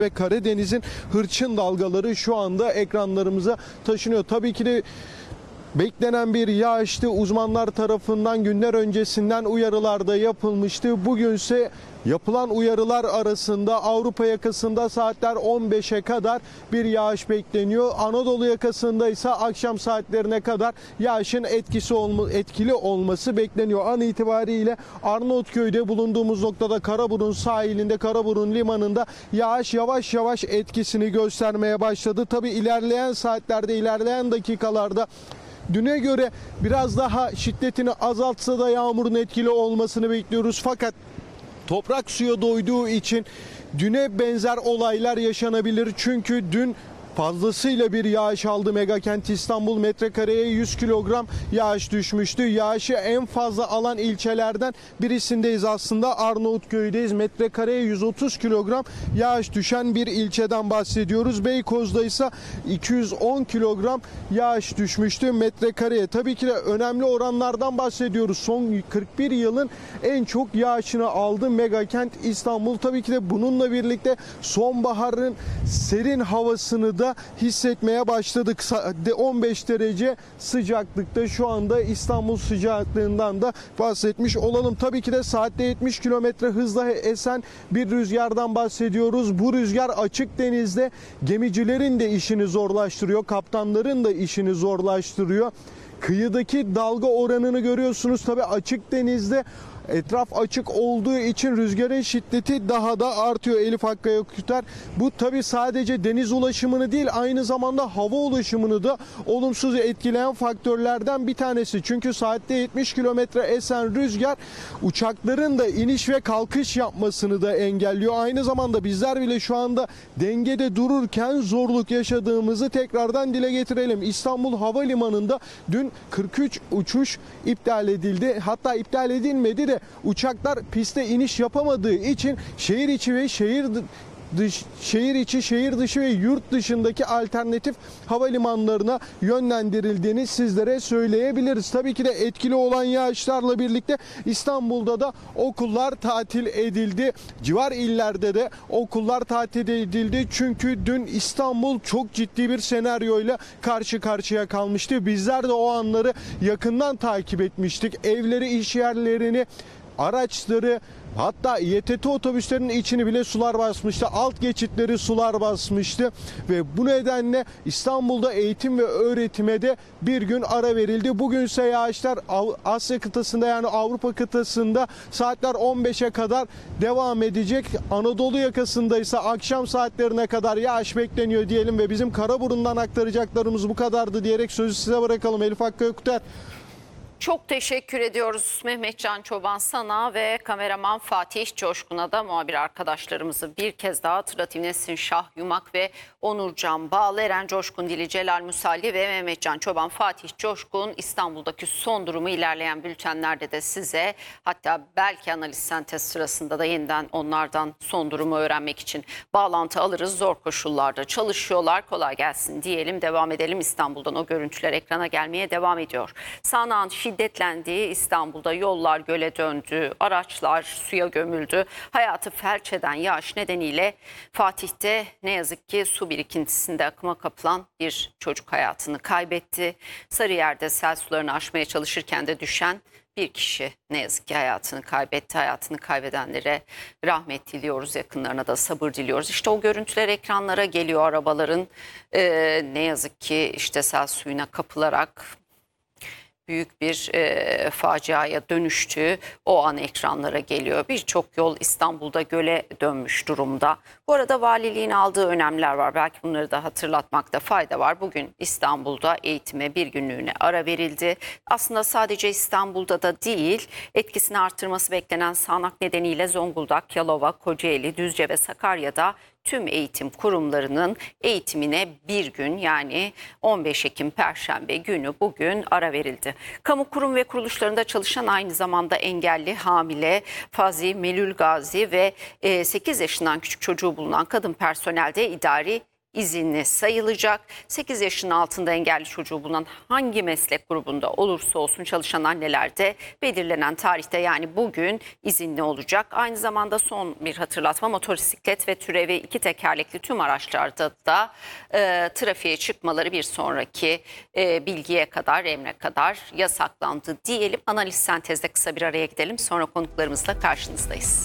ve Karadeniz'in hırçın dalgaları şu anda ekranlarımıza taşınıyor. Tabii ki de beklenen bir yağıştı. Uzmanlar tarafından günler öncesinden uyarılar da yapılmıştı. Bugünse yapılan uyarılar arasında Avrupa yakasında saatler 15'e kadar bir yağış bekleniyor. Anadolu yakasında ise akşam saatlerine kadar yağışın etkili olması bekleniyor. An itibariyle Arnavutköy'de bulunduğumuz noktada Karaburun sahilinde, Karaburun limanında yağış yavaş yavaş etkisini göstermeye başladı. Tabii ilerleyen saatlerde, ilerleyen dakikalarda düne göre biraz daha şiddetini azaltsa da yağmurun etkili olmasını bekliyoruz. Fakat toprak suya doyduğu için düne benzer olaylar yaşanabilir. Çünkü dün fazlasıyla bir yağış aldı megakent İstanbul. Metrekareye 100 kilogram yağış düşmüştü. Yağışı en fazla alan ilçelerden birisindeyiz aslında. Arnavutköy'deyiz. Metrekareye 130 kilogram yağış düşen bir ilçeden bahsediyoruz. Beykoz'da ise 210 kilogram yağış düşmüştü metrekareye. Tabii ki de önemli oranlardan bahsediyoruz. Son 41 yılın en çok yağışını aldı megakent İstanbul. Tabii ki de bununla birlikte sonbaharın serin havasını da hissetmeye başladık. 15 derece sıcaklıkta şu anda İstanbul sıcaklığından da bahsetmiş olalım. Tabii ki de saatte 70 kilometre hızla esen bir rüzgardan bahsediyoruz. Bu rüzgar açık denizde gemicilerin de işini zorlaştırıyor. Kaptanların da işini zorlaştırıyor. Kıyıdaki dalga oranını görüyorsunuz. Tabii açık denizde etraf açık olduğu için rüzgarın şiddeti daha da artıyor Elif Hakkı Yaküter. Bu tabii sadece deniz ulaşımını değil, aynı zamanda hava ulaşımını da olumsuz etkileyen faktörlerden bir tanesi. Çünkü saatte 70 kilometre esen rüzgar uçakların da iniş ve kalkış yapmasını da engelliyor. Aynı zamanda bizler bile şu anda dengede dururken zorluk yaşadığımızı tekrardan dile getirelim. İstanbul Havalimanı'nda dün 43 uçuş iptal edildi. Hatta iptal edilmedi de uçaklar piste iniş yapamadığı için şehir içi ve şehir içi, şehir dışı ve yurt dışındaki alternatif havalimanlarına yönlendirildiğini sizlere söyleyebiliriz. Tabii ki de etkili olan yağışlarla birlikte İstanbul'da da okullar tatil edildi. Civar illerde de okullar tatil edildi. Çünkü dün İstanbul çok ciddi bir senaryoyla karşı karşıya kalmıştı. Bizler de o anları yakından takip etmiştik. Evleri, iş yerlerini, araçları, hatta İETT otobüslerinin içini bile sular basmıştı. Alt geçitleri sular basmıştı ve bu nedenle İstanbul'da eğitim ve öğretime de bir gün ara verildi. Bugünse yağışlar Asya kıtasında, yani Avrupa kıtasında saatler 15'e kadar devam edecek. Anadolu yakasında ise akşam saatlerine kadar yağış bekleniyor diyelim ve bizim Karaburun'dan aktaracaklarımız bu kadardı diyerek sözü size bırakalım. Elif Hakkı Yaküter. Çok teşekkür ediyoruz Mehmetcan Çoban sana ve kameraman Fatih Coşkun'a da. Muhabir arkadaşlarımızı bir kez daha hatırlatayım. Nesin Şah Yumak ve Onurcan Bağlı, Eren Coşkun Dili, Celal Müsalli ve Mehmetcan Çoban, Fatih Coşkun. İstanbul'daki son durumu ilerleyen bültenlerde de size, hatta belki analiz sentez sırasında da yeniden onlardan son durumu öğrenmek için bağlantı alırız. Zor koşullarda çalışıyorlar. Kolay gelsin diyelim, devam edelim. İstanbul'dan o görüntüler ekrana gelmeye devam ediyor. Sağanağın şiddetlendiği İstanbul'da yollar göle döndü, araçlar suya gömüldü. Hayatı felç eden yağış nedeniyle Fatih'te ne yazık ki su birikintisinde akıma kapılan bir çocuk hayatını kaybetti. Sarıyer'de sel sularını aşmaya çalışırken de düşen bir kişi ne yazık ki hayatını kaybetti. Hayatını kaybedenlere rahmet diliyoruz, yakınlarına da sabır diliyoruz. İşte o görüntüler ekranlara geliyor, arabaların ne yazık ki işte sel suyuna kapılarak büyük bir faciaya dönüştüğü o an ekranlara geliyor. Birçok yol İstanbul'da göle dönmüş durumda. Bu arada valiliğin aldığı önlemler var. Belki bunları da hatırlatmakta fayda var. Bugün İstanbul'da eğitime bir günlüğüne ara verildi. Aslında sadece İstanbul'da da değil, etkisini artırması beklenen sağanak nedeniyle Zonguldak, Yalova, Kocaeli, Düzce ve Sakarya'da tüm eğitim kurumlarının eğitimine bir gün, yani 15 Ekim Perşembe günü bugün ara verildi. Kamu kurum ve kuruluşlarında çalışan, aynı zamanda engelli, hamile, fazi, melül gazi ve 8 yaşından küçük çocuğu bulunan kadın personelde idari izinli sayılacak. 8 yaşının altında engelli çocuğu bulunan hangi meslek grubunda olursa olsun çalışan anneler de belirlenen tarihte, yani bugün izinli olacak. Aynı zamanda son bir hatırlatma, motosiklet ve türevi 2 tekerlekli tüm araçlarda da trafiğe çıkmaları bir sonraki bilgiye kadar, emre kadar yasaklandı diyelim. Analiz sentezde kısa bir araya gidelim, sonra konuklarımızla karşınızdayız.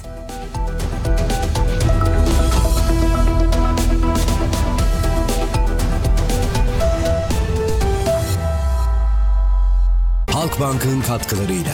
Halkbank'ın katkılarıyla.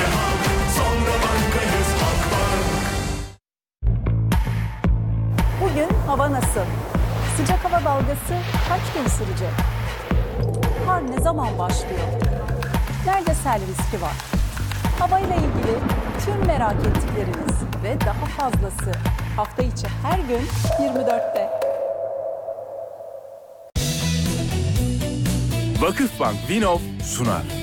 Bugün hava nasıl? Sıcak hava dalgası kaç gün sürecek? Kar ne zaman başlıyor? Nerede sel riski var? Havayla ilgili tüm merak ettikleriniz ve daha fazlası hafta içi her gün 24'te. Vakıfbank Vinov sunar.